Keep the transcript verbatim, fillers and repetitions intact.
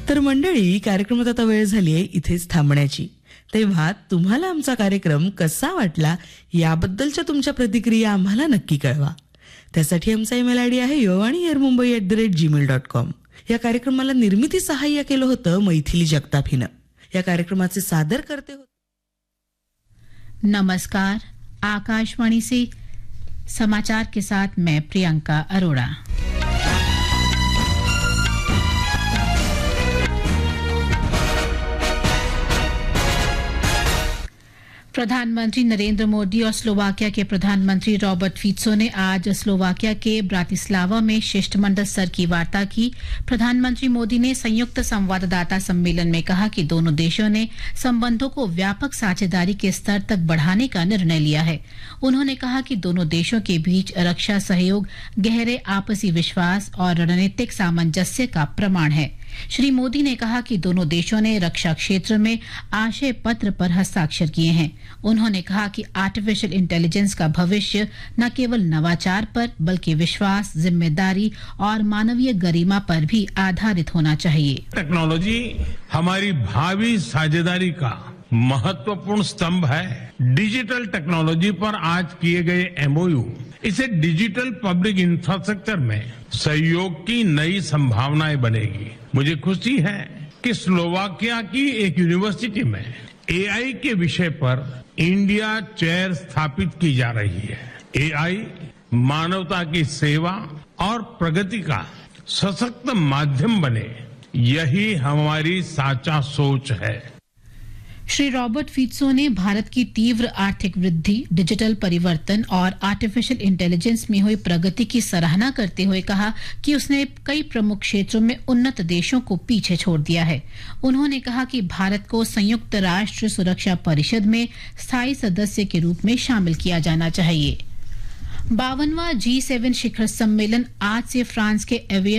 तर मंडळी, कार्यक्रमात आता वेळ झाली आहे इथेच थांबण्याची. तेव्हा तुम्हाला आमचा कार्यक्रम कसा वाटला याबद्दलच्या तुमच्या प्रतिक्रिया आम्हाला नक्की कळवा. त्यासाठी आमचा ईमेल आय डी आहे योवाणी air Mumbai at the rate Gmail dot com. या कार्यक्रमाला निर्मिती सहाय्य केलं होतं मैथिली जगताप हिनं. या कार्यक्रमाचे सादर करते होते. नमस्कार, आकाशवाणी से समाचार के साथ मैं प्रियंका अरोड़ा. प्रधानमंत्री नरेंद्र मोदी और स्लोवाकिया के प्रधानमंत्री रॉबर्ट फित्सो ने आज स्लोवाकिया के ब्रातिस्लावा में शिष्टमंडल स्तर की वार्ता की. प्रधानमंत्री मोदी ने संयुक्त संवाददाता सम्मेलन में कहा कि दोनों देशों ने संबंधों को व्यापक साझेदारी के स्तर तक बढ़ाने का निर्णय लिया है. उन्होंने कहा कि दोनों देशों के बीच रक्षा सहयोग गहरे आपसी विश्वास और रणनीतिक सामंजस्य का प्रमाण है. श्री मोदी ने कहा कि दोनों देशों ने रक्षा क्षेत्र में आशय पत्र पर हस्ताक्षर किए हैं. उन्होंने कहा कि आर्टिफिशियल इंटेलिजेंस का भविष्य न केवल नवाचार पर बल्कि विश्वास, जिम्मेदारी और मानवीय गरिमा पर भी आधारित होना चाहिए. टेक्नोलॉजी हमारी भावी साझेदारी का महत्वपूर्ण स्तंभ है. डिजिटल टेक्नोलॉजी पर आज किए गए एमओयू इसे डिजिटल पब्लिक इंफ्रास्ट्रक्चर में सहयोग की नई संभावनाएं बनेगी. मुझे खुशी है कि स्लोवाकिया की एक यूनिवर्सिटी में एआई के विषय पर इंडिया चेयर स्थापित की जा रही है. एआई मानवता की सेवा और प्रगति का सशक्त माध्यम बने, यही हमारी साचा सोच है. श्री रॉबर्ट फित्सो ने भारत की तीव्र आर्थिक वृद्धि, डिजिटल परिवर्तन और आर्टिफिशियल इंटेलिजेंस में हुई प्रगति की सराहना करते हुए कहा कि उसने कई प्रमुख क्षेत्रों में उन्नत देशों को पीछे छोड़ दिया है. उन्होंने कहा कि भारत को संयुक्त राष्ट्र सुरक्षा परिषद में स्थायी सदस्य के रूप में शामिल किया जाना चाहिए. बावनवां जी सेवन शिखर सम्मेलन आज से फ्रांस के एवियर